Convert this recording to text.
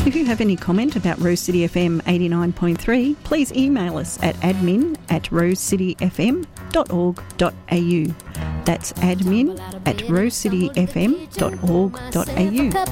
If you have any comment about Rose City FM 89.3, please email us at admin@rosecityfm.org.au. That's admin@rosecityfm.org.au.